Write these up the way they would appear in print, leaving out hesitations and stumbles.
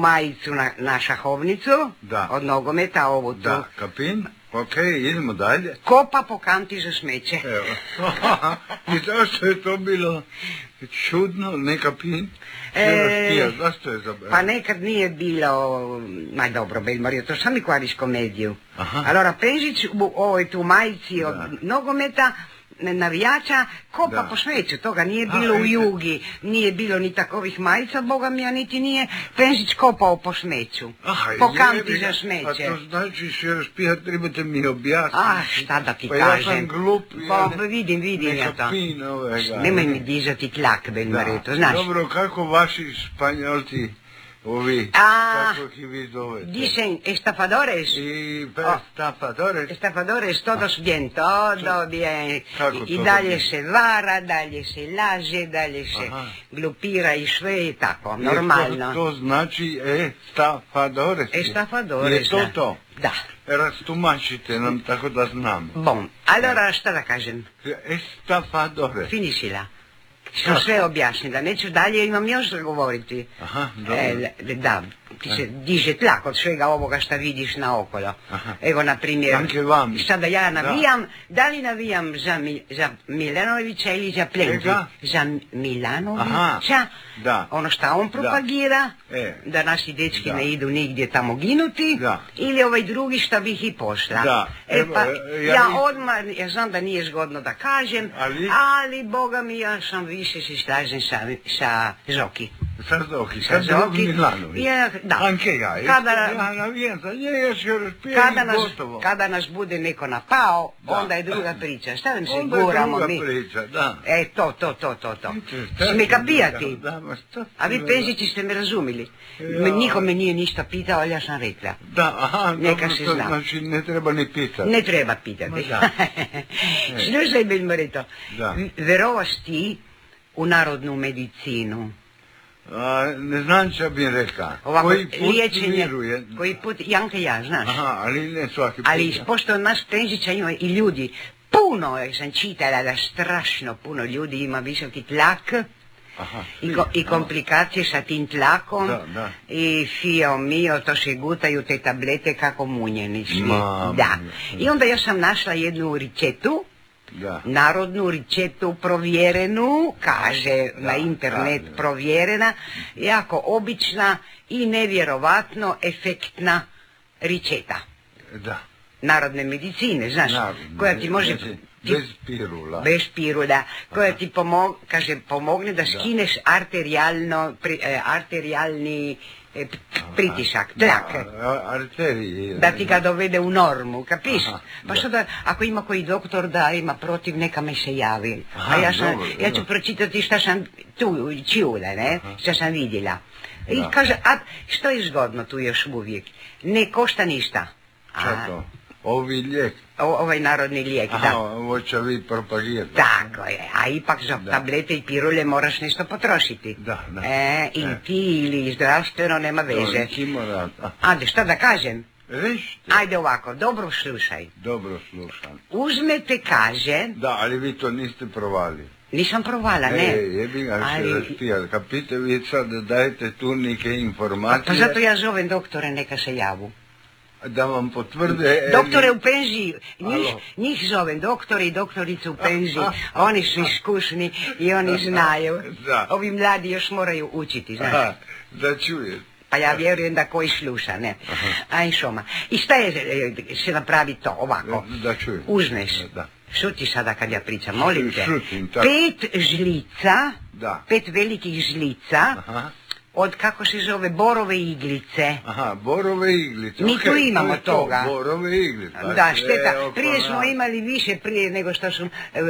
majicu na šahovnicu, od nogometa, ovu tu. Da, kapin. Ok, idemo dalje. Kopa po kanti za smeće. Evo. I zašto je to bilo čudno, ne kapin? Zašto je zabrano? Pa nekad nije bilo, ma dobro, Belmorio, to što mi kvariš komediju. Allora, Penžić u ovoj tu majici od nogometa, navijača, kopa po smeću, toga nije bilo u Jugi, nije bilo ni takovih majica, boga mi, a niti nije Penžić kopao po smeću, po kanti za smeće. A to znači, Šeršpija, trebate mi objasniti. Šta da ti kažem? Pa ja sam glup. Vidim ja to. Nemoj mi dižati tlak, Belmorio, to znaš. Dobro, kako vaši Španjolci, ovi, kako ih vi zovete? Dicen estafadores. Estafadores, todos bien, todo bien. I dalje se vara, dalje se laže, dalje se glupira i sve je tako, normalno. To znači estafadores. Estafadores, je to? Da. Rastumačite nam tako da znamo. Bon, allora šta da kažem? Estafadores. Finišila. Što sve objašnjila, neću dalje, imam još da govoriti. Da, ti se diže tlak od svega ovoga što vidiš naokolo. Evo, na primjer, sada ja navijam, da li navijam za Milanovića ili za Plenku? Za Milanovića, ono što on propagira, da naši dečki ne idu nigdje tamo ginuti, ili ovaj drugi što bih i pošla. Ja odmah, ja znam da nije zgodno da kažem, ali boga mi, ja sam više se slažem sa Zoki. Sa Zoki, sa drugom Milanović. Da. Anke ja, navijam za njega, kada nas bude neko napao, onda je druga priča. Šta nam se guramo mi? Onda je druga priča, da. To. Sme kapijati. A vi Penžići ste me razumili. Niko me nije ništa pitao, ali ja sam rekla. Da, neka se zna. Znači ne treba ni pitati. Ne treba pitati. Slušaj, Belmorito, verovaš ti u narodnu medicinu? Ne znam što bih rekao. Koji put vjeruje. Koji put, Janka ja, znaš. Ali ne svaki put. Ali pošto naš Penžića ima i ljudi, puno sam čitala da strašno puno ljudi ima visoki tlak i komplikacije sa tim tlakom i fio mio, to se gutaju te tablete kako munjeni svi. Da. I onda ja sam našla jednu ričetu, narodnu ričetu provjerenu, kaže na internet provjerena, jako obična i nevjerovatno efektna ričeta. Narodne medicine, znaš, koja ti može... Bez pirula. Bez pirula, koja ti pomogne da skineš arterijalni pritisak, tlak. Da ti ga dovede u normu, kapiš? Pa što da, ako ima koji doktor da ima protiv, neka me se javi. A ja ću pročitati šta sam tu čula, ne? Šta sam vidjela. I kaže, a što je zgodno tu još uvijek? Ne košta ništa. Šta to? Ovi lijek? Ovaj narodni lijek, da. Ovo će vi propagirati. Tako je, a ipak za tablete i pirule moraš nešto potrošiti. I ti ili zdravstveno nema veze. Ajde, šta da kažem? Ajde ovako, dobro slušaj. Dobro slušam. Uzmete, kaže... Da, ali vi to niste provali. Nisam provala, ne. Jebi ga se raspijali. Kapite vi sad da dajete tu neke informacije. Pa zato ja zovem doktore, neka se javu. Da vam potvrde... Doktore u penziji, njih zovem doktori i doktorice u penziji, oni su iskusni i oni znaju. Ovi mladi još moraju učiti, znaš. Da čuješ. Pa ja vjerujem da koji sluša, ne. Aj šoma. I šta je se napravi to ovako? Da čujem. Uzmeš. Šuti sada kad ja pričam, molim te. 5 žlica, 5 velikih žlica, od, kako se zove, borove iglice. Borove iglice. Mi tu imamo toga. Borove iglice. Da, šteta. Prije smo imali više prije nego što su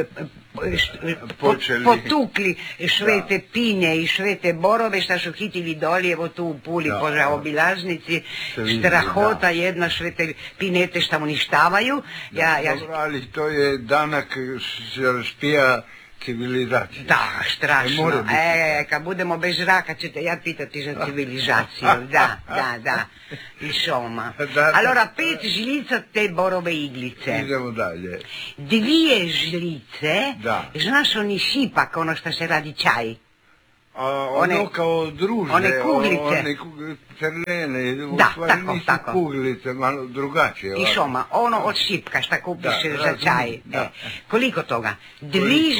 potukli sve te pinje i sve te borove što su hitili dolje, evo tu u Puli po zaobilaznici. Strahota jedna, sve te pinete što uništavaju. Dobro, ali to je danak špija civilizacije. Da, strašno. Kad budemo bez zraka ćete ja pitati za civilizaciju. Da. I šoma. Allora, 5 žlica te borove iglice. Idemo dalje. 2 žlice, znaš oni šipak, ono što se radi čaj. A ono kao druže, one kuglice. One crvene, u da, stvari nisu kuglice, malo drugačije. I šoma, ono od šipka šta kupiš za čaj. Koliko toga? Dvi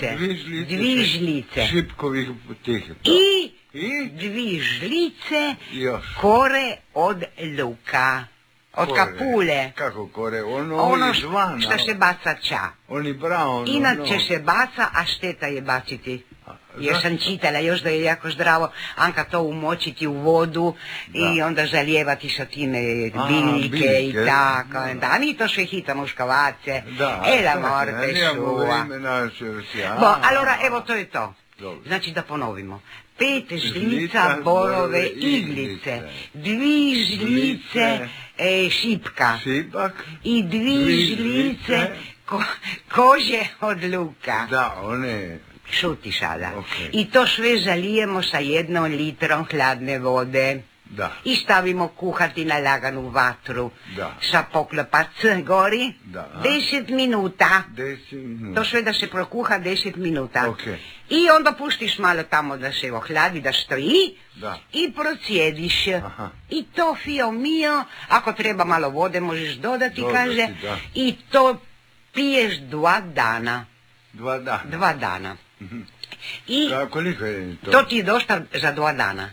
žlice. Šipkovih tih. I dvi žlice kore od luka. Od kapule. Kako kore? Ono što se baca ča. Oni brown. Inače se baca, a šteta je baciti. Još sam čitala, još da je jako zdravo, Anka to umočiti u vodu i onda zalijevati sa time biljke i tako. Da, mi to sve hitamo muškavace. La morte sua. Allora, evo to je to. Znači da ponovimo. 5 žlica borove iglice, 2 žlice šipka i 2 žlice kože od luka. Da, one... Šuti sada. I to sve zalijemo sa 1 litrom hladne vode. Da. I stavimo kuhati na laganu vatru. Sa poklopac gori. 10 minuta. To sve da se prokuha 10 minuta. I onda puštiš malo tamo da se ohladi, da stoji. I procijediš. I to fio mio, ako treba malo vode možeš dodati, kaže. I to piješ 2 dana. 2 dana. I koliko je to? To ti je dosta za 2 dana.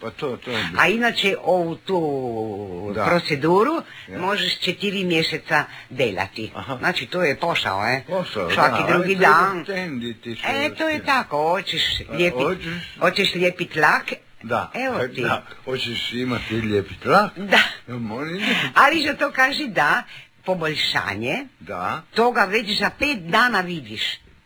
A inače ovu tu proceduru možeš 4 mjeseca delati. Znači to je posao, svaki drugi dan. To je tako, hoćeš lijepit lak. Evo ti. Hoćeš imati lijepit lak? Da. Ali za to kaže da poboljšanje toga već za 5 dana vidiš.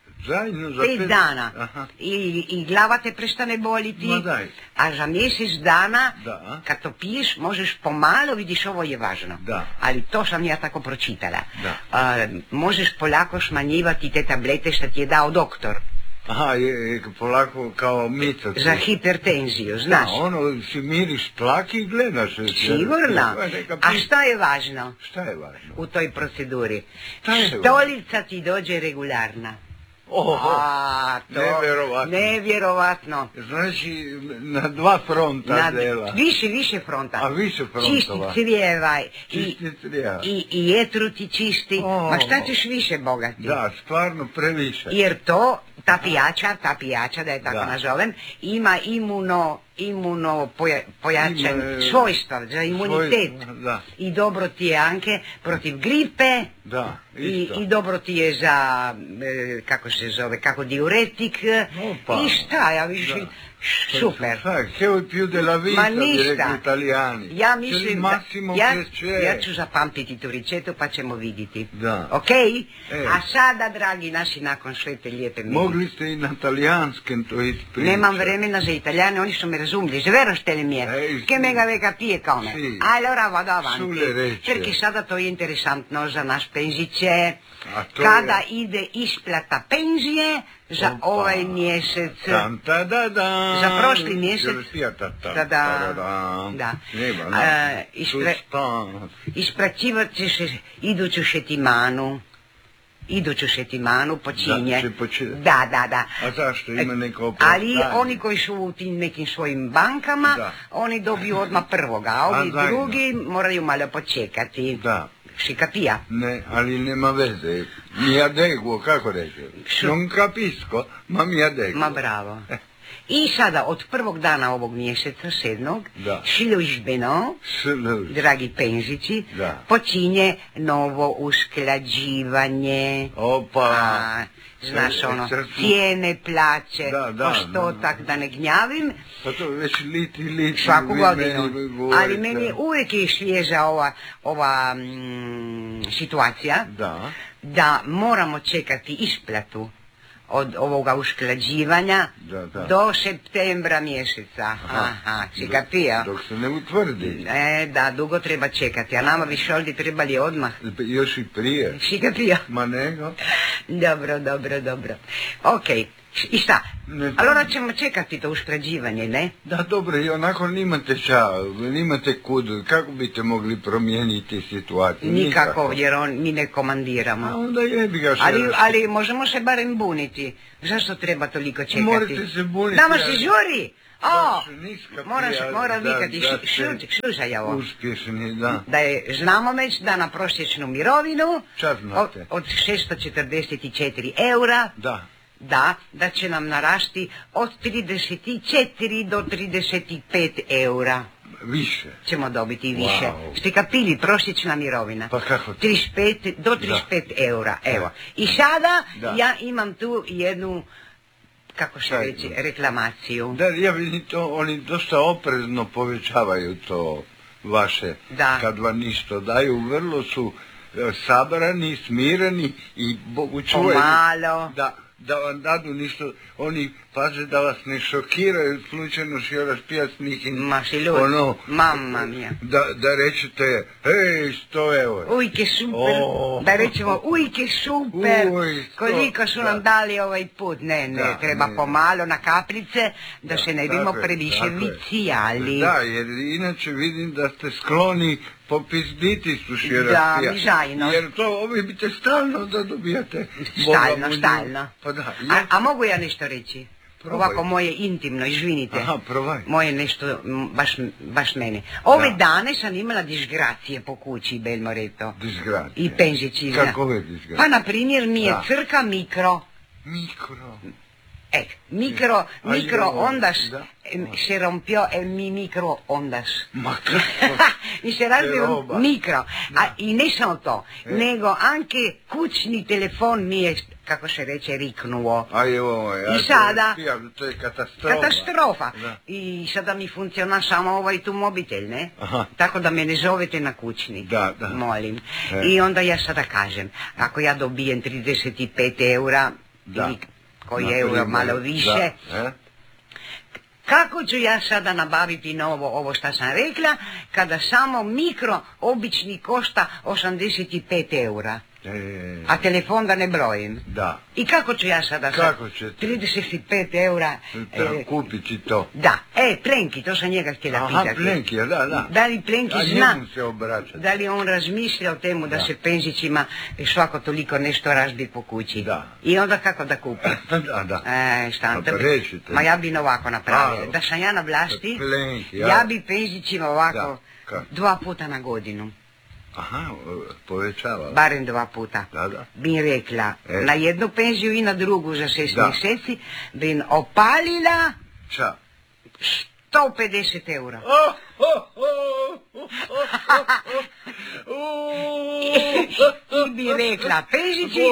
5 dana. I glava te prestane boliti, a za mjesec dana kad to piješ možeš pomalo, vidiš, ovo je važno, ali to sam ja tako pročitala, možeš polako smanjivati te tablete što ti je dao doktor. Aha, polako kao mica. Za hipertenziju, znaš. Da, ono, si miriš tlak i gledaš. Sigurno. A šta je važno? Šta je važno? U toj proceduri? Stolica ti dođe regularna. Nevjerovatno. Znači, na 2 fronta dela. Više fronta. A više frontova. Čisti crijevaj. I jetru ti čisti. Ma šta ćeš više, bogati? Da, stvarno previše. Jer to, ta pijača, da je tako nazovem, ima imuno pojačan svojstva za imunitet. I dobro ti je, Anke, protiv gripe. I dobro ti je za, kako se zove, kako diuretik. I šta, ja više... Super. Che vuoi più della vita, direi Italijani. Ja mislim ja ću zapamtiti tu ricetu pa ćemo vidjeti. Ok? A sada, dragi naši, nakon sve te lijepe minute. Mogli ste i na talijanskem to ispričati. Nemam vremena za Italijane, oni su me razumili. Vjerovatno mi je. Che me ga vega pije kao me. Allora vado avanti. Perché sada to je interesantno za naš penziće. Kada ide isplata penzije za ovaj mjesec, za prošli mjesec, ispraćivat će se iduću šetimanu počinje. Da. A zašto, ima neko opravdanje? Ali oni koji su u tim nekim svojim bankama, oni dobiju odmah prvoga, a ovi drugi moraju malo počekati. Si capia? Ne, ali nema veze. Mi adeguo, kako reći? Non capisco, ma mi adeguo. Ma bravo. I sada, od prvog dana ovog mjeseca, 7. službeno, dragi penzići, počinje novo usklađivanje. Znaš ono, cijene, plaće, postotak, da ne gnjavim. Pa to već liti. Svaku godinu. Ali meni je uvijek je svježa ova situacija da moramo čekati isplatu od ovoga usklađivanja do septembra mjeseca. Si capio? Dok se ne utvrdi. Da, dugo treba čekati, a nama bi soldi trebali odmah. Još i prije. Si capio? Ma nego. Dobro. Ok, I šta? Allora ćemo čekati to usklađivanje, ne? Da, dobro, i onako nimate kud, kako biste mogli promijeniti situaciju? Nikako, jer mi ne komandiramo. A onda jebi ga ali možemo se barem buniti. Zašto treba toliko čekati? Morate se buniti. Damo se žuri! Mora vikati, slušaj ovo. Uspješni, da. Da znamo već da na prosječnu mirovinu od 644 eura, da će nam narasti od 34 do 35 eura. Više. Ćemo dobiti više. Ste kapili, prosječna mirovina. Pa kako? 35 do 35 eura, evo. I sada ja imam tu jednu, kako se reći, reklamaciju. Da, ja vidim to, oni dosta oprezno povećavaju to vaše, kad vam ništa daju, vrlo su sabrani, smireni i Bogu čuvaju. Pomalo. Da vam dadu ništa, oni paže da vas ne šokiraju, slučajno še raspijat s njih. Mašilut, mamma mia. Da rečete, hej, 100 eura. Ujke super, da rećemo, ujke super, koliko su nam dali ovaj put. Ne, treba pomalo na kaplice, da se ne bimo previše vicijali. Da, jer inače vidim da ste skloni popizditi su še raspijat. Da, mi žajno. Jer to ovi biste stalno da dobijate. Stalno. A mogu ja nešto reći? Ovako moje intimno, izvinite. Aha, provaj. Moje nešto, baš mene. Ove dane sam imala disgracije po kući, belmo reto. Disgracije? I penžicina. Kakove disgracije? Pa, na primjer, mi je crka mikro. Microondas se rompió mi microondas. Mi se razbio mikro. I ne samo to, nego anche kućni telefon mi je, kako se reče, riknuo. I sada, to je katastrofa. Katastrofa. I sada mi funkciona samo ovaj tu mobitel, ne? Tako da me ne zovete na kućni. Molim. I onda ja sada kažem, ako ja dobijem 35 eura, koji je euro malo više, kako ću ja sada nabaviti novo ovo što sam rekla, kada samo mikro obični košta 85 eura? A telefon da ne brojim. I kako ću ja sada 35 eura kupiti to? Da, Plenki, to sam njega htjela pitati. Aha, Plenki, da. Da li Plenki zna, da li on razmišlja o temu da se penzićima svako toliko nešto razbi po kući? I onda kako da kupi? Ma ja bi ovako napravila. Da sam ja na vlasti, ja bi penzićima ovako 2 puta na godinu. Aha, povećava. Barem 2 puta. Bi rekla, na jednu penziju i na drugu za 6 mjeseci, bi opalila 150 eura. I bi rekla, penzići,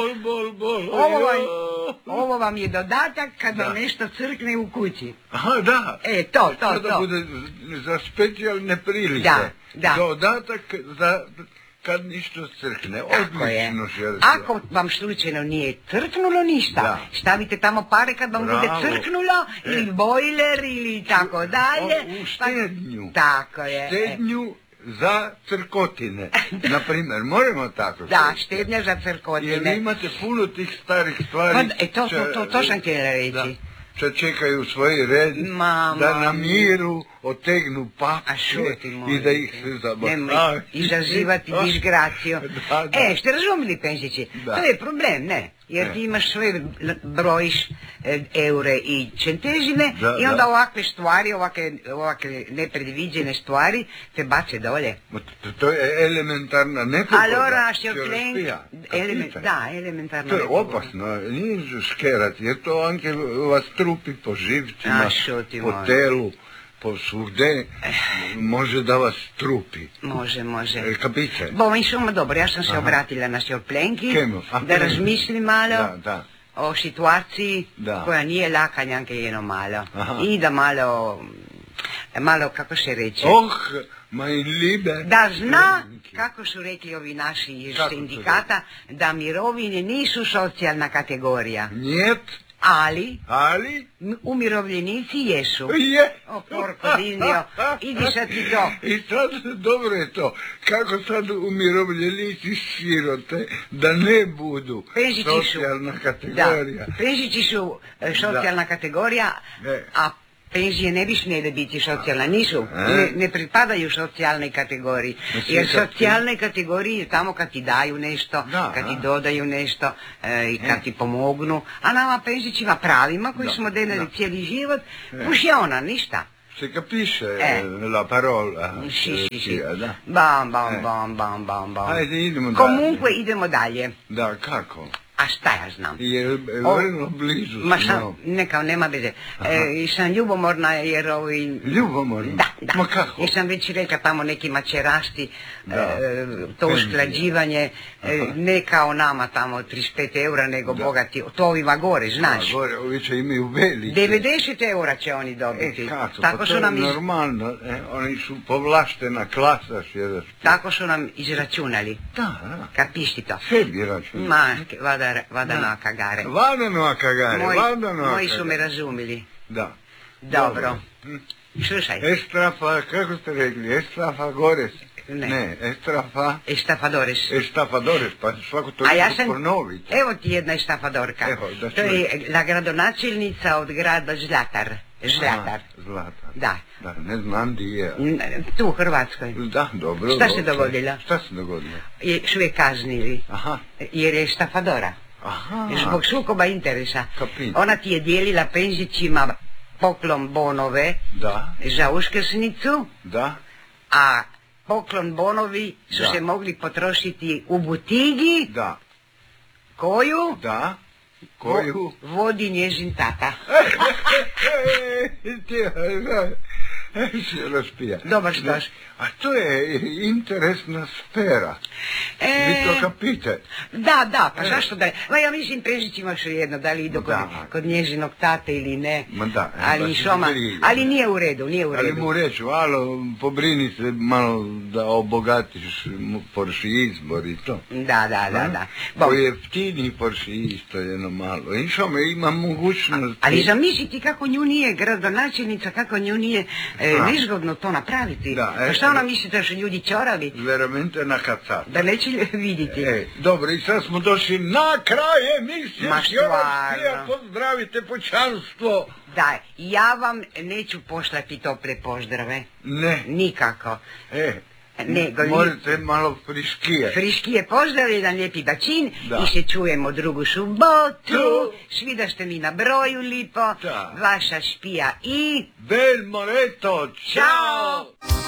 ovo vam je dodatak kad vam nešto crkne u kući. Aha, da. To. Da bude za specijalne prilike. Dodatak za kad ništa crkne. Odlično. Ako vam slučajno nije crknulo ništa, stavite tamo pare kad vam bude crknulo, ili bojler, ili tako dalje. U štednju. Tako je. Štednju za crkotine. Naprimjer, moramo tako. Da, štednja za crkotine. Jer imate puno tih starih stvari. To sam htjela reći. Što čekaju svoj red, da na miru otegnu papke i da ih se zabavaju. Izazivati disgraciju. Ste razumili, penzići? To je problem, ne? Jer ti imaš sve, brojiš eure i centežine i onda ovakve stvari, ovakve nepredviđene stvari te bace dolje. To je elementarna nepogoda. Allora, elementarna to je opasno, nije škerati, jer to anche vas trupi po živcima, po telu, po svugde, može da vas trupi. Može. Kapice? Insomma, dobro, ja sam se obratila na sjor Plenki, da razmisli malo o situaciji koja nije laka njanke jedno malo. I da malo, kako se reče, da zna, kako su rekli ovi naši iz sindikata, da mirovine nisu socijalna kategorija. Njet. Ali? Umirovljenici jesu. O, porko dindio, idi sad ti to. I sad, dobro je to, kako sad umirovljenici sirote, da ne budu socijalna kategorija. Da, penzići su socijalna kategorija, a penzije ne bi smjele biti socijalna, nisu, ne pripadaju socijalnoj kategoriji, jer socijalne kategorije je tamo kad ti daju nešto, kad ti dodaju nešto i kad ti pomognu, a nama penzićima pravima koji smo delali cijeli život, puši ona, ništa. Se capisce la parola? Sì. Bam. Ajde, idemo dalje. Comunque idemo dalje. Da, kako? A šta ja znam? Jer vrlo blizu smo. Neka, nema veze. Sam ljubomorna jer Ljubomorna? Da. Ma kako? Jer sam već rekla tamo neki mačerasti, to usklađivanje, ne kao nama tamo 35 eura, nego bogati, to ovima gore, znaš. Da, gore, ovi će imaju velike. 90 eura će oni dobiti. Kako? Tako pa to je normalno, oni su povlaštena klasa. Tako su nam izračunali. Da. Kapišti to? Sebi računali. Vadano a cagare. Moji su me razumili. Da. Dobro. Slušaj. Kako ste rekli? Estrafagores. Ne, Estafadores, pa svako to ponoviti. Evo ti jedna estafadorka. To je la gradonačelnica od grada Zlatar. Zlatar. Da. Da, ne znam di je. Tu u Hrvatskoj. Da, dobro. Šta se dogodilo? Su je kaznili. Jer je estafadora. Zbog sukoba interesa. Ona ti je dijelila penzićima poklon bonove za uskrsnicu. Da. A poklon bonovi su se mogli potrošiti u butigi. Da. Koju? Da. Koju? Vodi njezin tata. Dobar štoš. A to je interesna sfera. Vi to kapite. Da, pa zašto da je? Ma ja mislim penzićima što jedno, da li idu kod njezinog tate ili ne. Ali nije u redu, Ali mu reću, pobrini se malo da obogatiš porši izbor i to. Da. To je jeftini porši isto jedno malo. I ima mogućnost. Ali zamisliti kako nju nije gradonačelnica, kako nju nije nezgodno to napraviti. Šta ona misli da su ljudi čoravi? Veramente na kacat. Da neće vidjeti. Dobro, i sad smo došli na kraj emisije. Pozdravite pučanstvo. Da, ja vam neću poslati tople pozdrave. Ne. Nikako. Morate malo friškije. Friškije pozdrav, jedan lijepi bačin i se čujemo drugu subotu. Svi da ste mi na broju lipo. Vaša špija i... Bel Moreto, čao!